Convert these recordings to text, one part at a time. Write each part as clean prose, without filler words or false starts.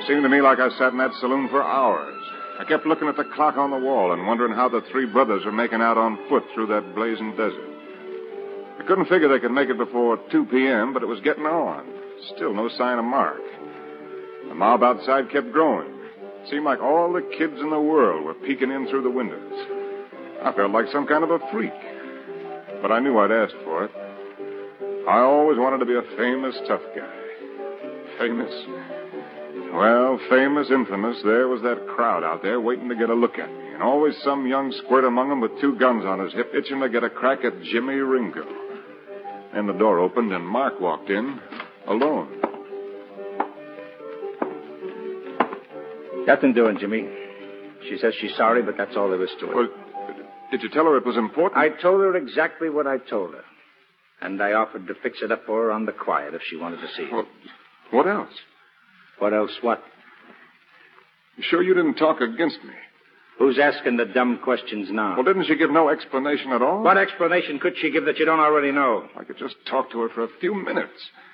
Seemed to me like I sat in that saloon for hours. I kept looking at the clock on the wall and wondering how the three brothers were making out on foot through that blazing desert. I couldn't figure they could make it before 2 p.m., but it was getting on. Still no sign of Mark. The mob outside kept growing. It seemed like all the kids in the world were peeking in through the windows. I felt like some kind of a freak. But I knew I'd asked for it. I always wanted to be a famous tough guy. Famous? Well, famous, infamous, there was that crowd out there waiting to get a look at me. And always some young squirt among them with 2 guns on his hip, itching to get a crack at Jimmy Ringo. Then the door opened and Mark walked in, alone. Nothing doing, Jimmy. She says she's sorry, but that's all there is to it. Well, did you tell her it was important? I told her exactly what I told her. And I offered to fix it up for her on the quiet if she wanted to see it. Well, what else? What else what? You sure you didn't talk against me? Who's asking the dumb questions now? Well, didn't she give no explanation at all? What explanation could she give that you don't already know? I could just talk to her for a few minutes.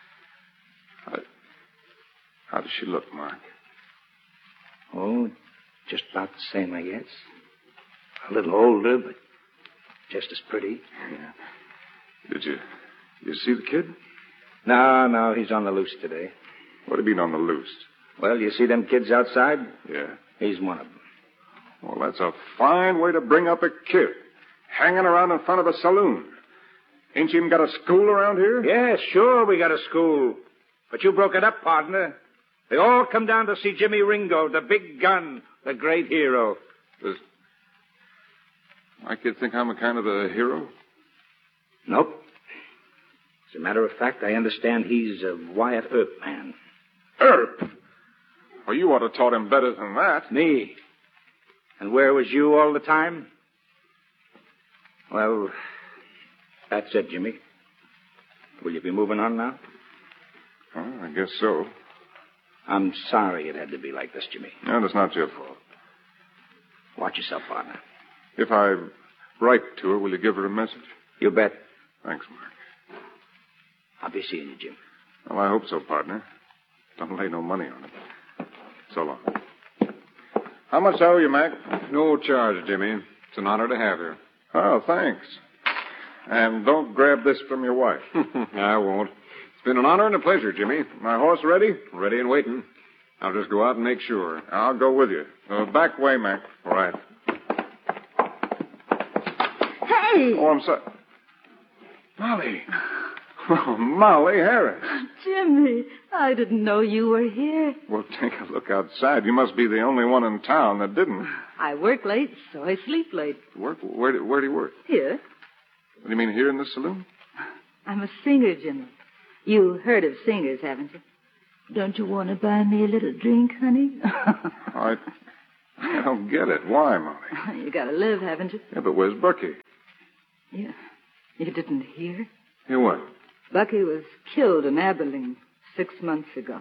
How does she look, Mark? Oh, just about the same, I guess. A little older, but just as pretty. Yeah. Did you see the kid? No, he's on the loose today. What do you mean on the loose? Well, you see them kids outside? Yeah. He's one of them. Well, that's a fine way to bring up a kid. Hanging around in front of a saloon. Ain't you even got a school around here? Yeah, sure, we got a school. But you broke it up, partner. They all come down to see Jimmy Ringo, the big gun, the great hero. Does my kid think I'm a kind of a hero? Nope. As a matter of fact, I understand he's a Wyatt Earp man. Earp? Well, you ought to have taught him better than that. Me? And where was you all the time? Well, that's it, Jimmy. Will you be moving on now? Well, I guess so. I'm sorry it had to be like this, Jimmy. No, that's not your fault. Watch yourself, partner. If I write to her, will you give her a message? You bet. Thanks, Mark. I'll be seeing you, Jim. Well, I hope so, partner. Don't lay no money on it. So long. How much I owe you, Mac? No charge, Jimmy. It's an honor to have you. Oh, thanks. And don't grab this from your wife. I won't. It's been an honor and a pleasure, Jimmy. My horse ready? Ready and waiting. I'll just go out and make sure. I'll go with you. Back way, Mac. All right. Hey! Oh, I'm sorry. Molly. Oh, Molly Harris. Jimmy, I didn't know you were here. Well, take a look outside. You must be the only one in town that didn't. I work late, so I sleep late. Work? Where do you work? Here. What do you mean, here in the saloon? I'm a singer, Jimmy. You heard of singers, haven't you? Don't you want to buy me a little drink, honey? I don't get it. Why, Molly? You gotta live, haven't you? Yeah, but where's Bucky? You didn't hear? Hear what? Bucky was killed in Abilene 6 months ago.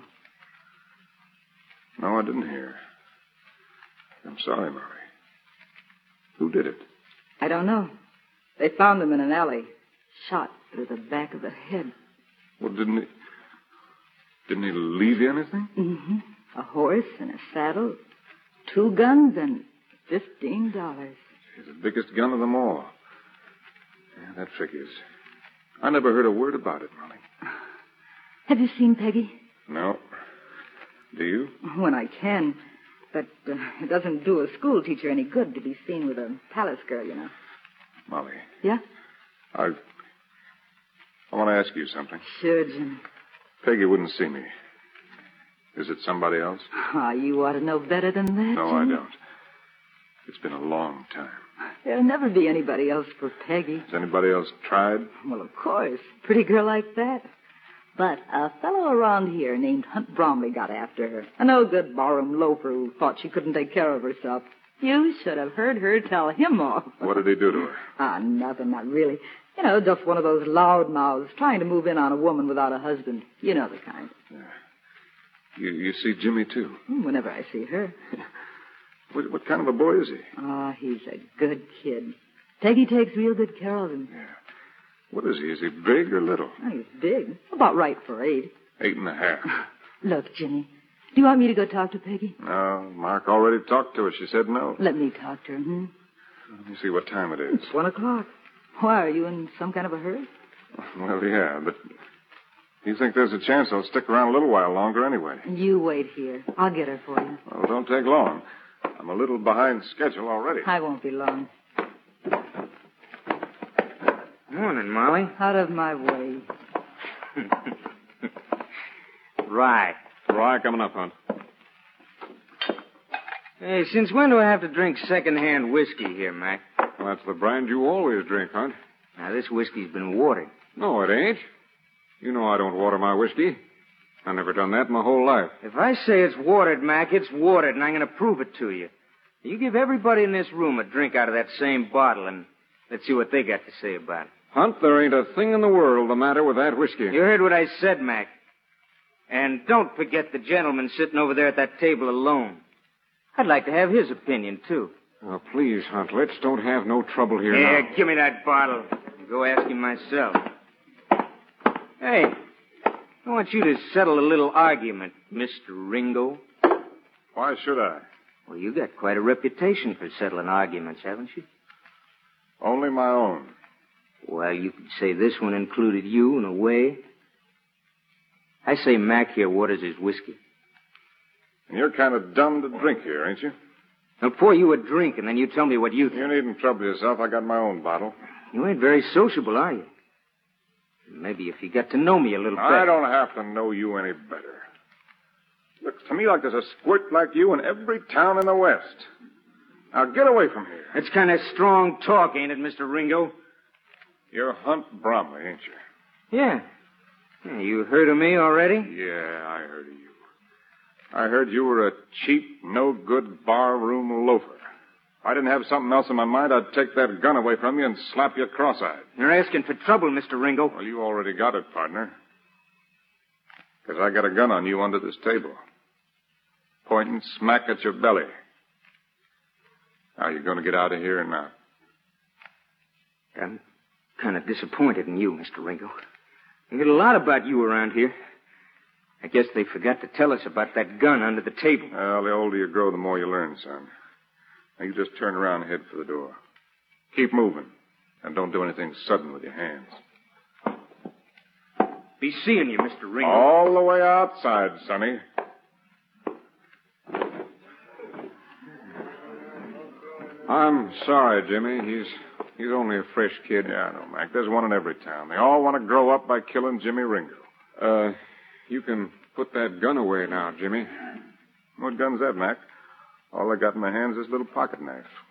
No, I didn't hear. I'm sorry, Molly. Who did it? I don't know. They found him in an alley, shot through the back of the head. Well, didn't he leave you anything? Mm-hmm. A horse and a saddle, 2 guns, and $15. He's the biggest gun of them all. Yeah, that figures. I never heard a word about it, Molly. Have you seen Peggy? No. Do you? When I can. But it doesn't do a school teacher any good to be seen with a palace girl, you know. Molly. Yeah? I want to ask you something. Sure, Jimmy. Peggy wouldn't see me. Is it somebody else? Oh, you ought to know better than that, No, Jimmy. I don't. It's been a long time. There'll never be anybody else for Peggy. Has anybody else tried? Well, of course. Pretty girl like that. But a fellow around here named Hunt Bromley got after her. A no-good barroom loafer who thought she couldn't take care of herself. You should have heard her tell him off. What did he do to her? Nothing, not really. You know, just one of those loud mouths trying to move in on a woman without a husband. You know the kind. Yeah. You see Jimmy, too? Whenever I see her. What kind of a boy is he? Oh, he's a good kid. Peggy takes real good care of him. Yeah. What is he? Is he big or little? Oh, he's big. About right for 8. 8.5. Look, Jimmy, Do you want me to go talk to Peggy? No, Mark already talked to her. She said no. Let me talk to her, Let me see what time it is. It's 1:00. Why, are you in some kind of a hurry? Well, yeah, but you think there's a chance I'll stick around a little while longer anyway. You wait here. I'll get her for you. Well, don't take long. I'm a little behind schedule already. I won't be long. Morning, Molly. Out of my way. Right. Rye coming up, Hunt. Hey, since when do I have to drink second-hand whiskey here, Mac? Well, that's the brand you always drink, Hunt. Now, this whiskey's been watered. No, it ain't. You know I don't water my whiskey. I've never done that in my whole life. If I say it's watered, Mac, it's watered, and I'm going to prove it to you. You give everybody in this room a drink out of that same bottle, and let's see what they got to say about it. Hunt, there ain't a thing in the world the matter with that whiskey. You heard what I said, Mac. And don't forget the gentleman sitting over there at that table alone. I'd like to have his opinion, too. Oh, please, Hunt, let's don't have no trouble here now. Yeah, give me that bottle. I'll go ask him myself. Hey, I want you to settle a little argument, Mr. Ringo. Why should I? Well, you got quite a reputation for settling arguments, haven't you? Only my own. Well, you could say this one included you in a way. I say Mac here waters his whiskey. And you're kind of dumb to drink here, ain't you? I'll pour you a drink, and then you tell me what you think. You needn't trouble yourself. I got my own bottle. You ain't very sociable, are you? Maybe if you got to know me a little better. I don't have to know you any better. Looks to me like there's a squirt like you in every town in the West. Now get away from here. That's kind of strong talk, ain't it, Mr. Ringo? You're Hunt Bromley, ain't you? Yeah. You heard of me already? Yeah, I heard of you. I heard you were a cheap, no-good barroom loafer. If I didn't have something else in my mind, I'd take that gun away from you and slap you cross-eyed. You're asking for trouble, Mr. Ringo. Well, you already got it, partner. Because I got a gun on you under this table. Pointing smack at your belly. Now, you're going to get out of here or not? I'm kind of disappointed in you, Mr. Ringo. I heard a lot about you around here. I guess they forgot to tell us about that gun under the table. Well, the older you grow, the more you learn, son. Now, you just turn around and head for the door. Keep moving. And don't do anything sudden with your hands. Be seeing you, Mr. Ringo. All the way outside, Sonny. I'm sorry, Jimmy. He's only a fresh kid. Yeah, I know, Mac. There's one in every town. They all want to grow up by killing Jimmy Ringo. You can put that gun away now, Jimmy. What gun's that, Mac? All I got in my hands is a little pocket knife.